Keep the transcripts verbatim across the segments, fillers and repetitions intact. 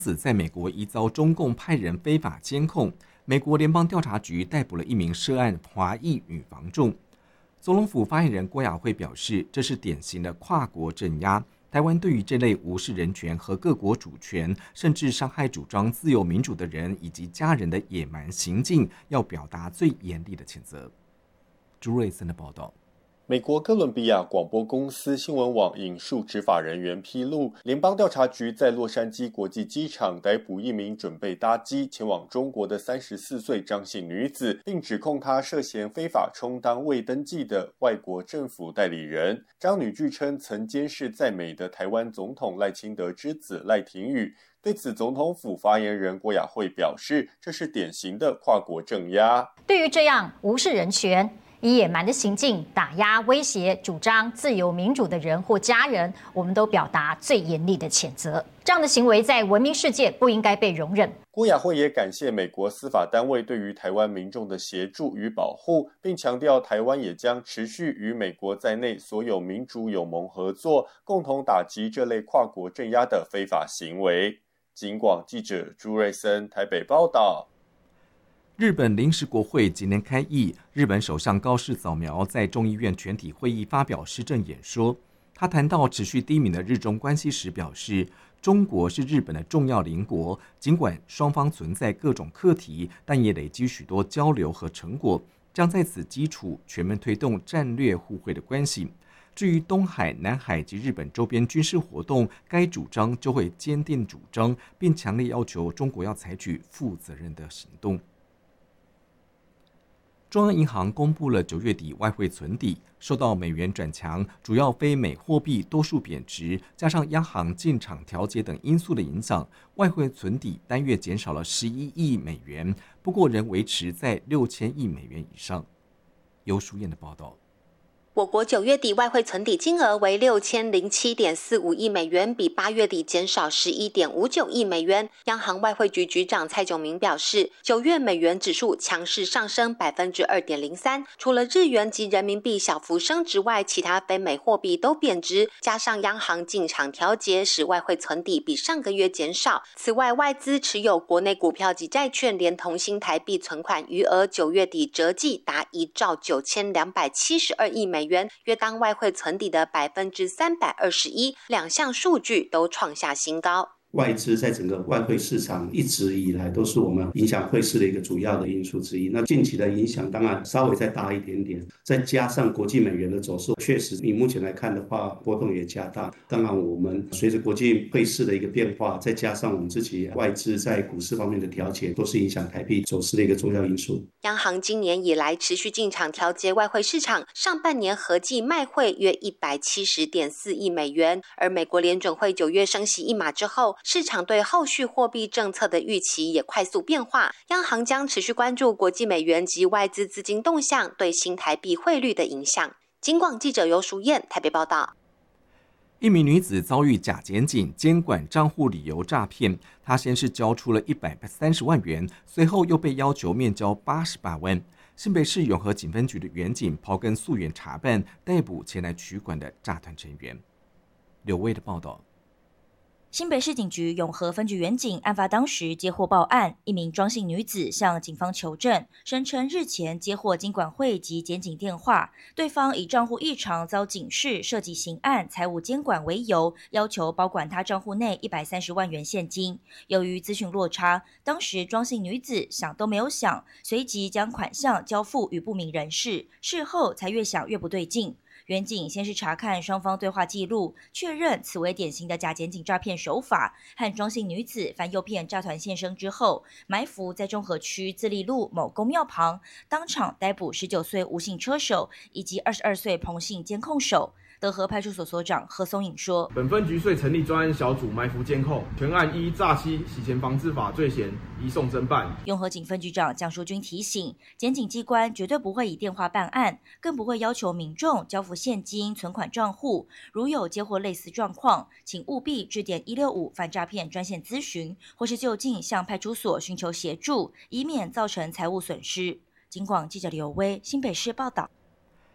子在美国疑遭中共派人非法监控，美国联邦调查局逮捕了一名涉案华裔女房仲。总统府发言人郭雅慧表示，这是典型的跨国镇压。台湾对于这类无视人权和各国主权，甚至伤害主张自由民主的人以及家人的野蛮行径，要表达最严厉的谴责。朱瑞森的报道。 美国哥伦比亚广播公司新闻网引述执法人员披露，联邦调查局在洛杉矶国际机场逮捕一名准备搭机前往中国的三十四岁张姓女子，并指控她涉嫌非法充当未登记的外国政府代理人。张女据称曾监视在美的台湾总统赖清德之子赖廷宇。对此，总统府发言人郭雅慧表示，这是典型的跨国镇压。 对于这样无视人权、以野蛮的行径打压、威胁主张自由民主的人或家人，我们都表达最严厉的谴责。这样的行为在文明世界不应该被容忍。 郭雅慧也感谢美国司法单位对于台湾民众的协助与保护，并强调台湾也将持续与美国在内所有民主友盟合作，共同打击这类跨国镇压的非法行为。警广记者朱瑞森台北报道。 日本临时国会今天开议，日本首相高市早苗在众议院全体会议发表施政演说。他谈到持续低迷的日中关系时表示，中国是日本的重要邻国，尽管双方存在各种课题，但也累积许多交流和成果，将在此基础全面推动战略互惠的关系。至于东海、南海及日本周边军事活动，该主张就会坚定主张，并强烈要求中国要采取负责任的行动。中央银行公布了九月底外汇存底，受到美元转强、主要非美货币多数贬值，加上央行进场调节等因素的影响，外汇存底单月减少了十一亿美元，不过仍维持在六千亿美元以上。尤淑燕的报道。 我国九月底外汇存底金额为六千零七点四五亿美元，比八月底减少十一点五九亿美元。央行外汇局局长蔡炯明表示，九月美元指数强势上升百分之二点零三，除了日元及人民币小幅升值外，其他非美货币都贬值，加上央行进场调节，使外汇存底比上个月减少。此外，外资持有国内股票及债券，连同新台币存款余额，九月底折计达一兆九千两百七十二亿美元。美元，约当外汇存底的百分之三百二十一，两项数据都创下新高。 外资在整个外汇市场一直以来都是我们影响汇市的一个主要的因素之一。那近期的影响当然稍微再大一点点，再加上国际美元的走势，确实以目前来看的话，波动也加大。当然，我们随着国际汇市的一个变化，再加上我们自己外资在股市方面的调节，都是影响台币走势的一个重要因素。 央行今年以来持续进场调节外汇市场，上半年合计卖汇约一百七十点四亿美元，而美国联准会九月升息一码之后，市场对后续货币政策的预期也快速变化，央行将持续关注国际美元及外资资金动向对新台币汇率的影响。警广记者尤淑燕台北报道。 一名女子遭遇假检警监管账户理由诈骗，她先是交出了一百三十万元，随后又被要求面交八十八万。新北市永和警分局的员警刨根溯源查办，逮捕前来取款的诈团成员。刘威的报道。 新北市警局永和分局员警案发当时接获报案，一名庄姓女子向警方求证，声称日前接获金管会及检警电话，对方以账户异常遭警示，涉及刑案、财务监管为由，要求保管她账户内一百三十万元现金。由于资讯落差，当时庄姓女子想都没有想，随即将款项交付予不明人士，事后才越想越不对劲。员警先是查看双方对话记录，确认此为典型的假检警诈骗手法，和庄姓女子反诱骗诈团现身之后，埋伏在中和区自立路某公庙旁，当场逮捕十九岁吴姓车手以及二十二岁彭姓监控手。德和派出所所长何松颖说， 本分局遂成立专案小组埋伏监控，全案依诈欺、洗钱防治法罪嫌移送侦办。 永和警分局长蒋淑君提醒，检警机关绝对不会以电话办案，更不会要求民众交付现金、存款账户。如有接获类似状况，请务必致电一六五反诈骗专线咨询，或是就近向派出所寻求协助，以免造成财务损失。警广记者刘威新北市报道。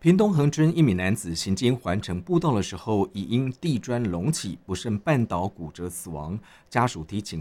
屏东恒春一名男子行经环城步道的时候，已因地砖隆起不慎绊倒骨折死亡，家属提请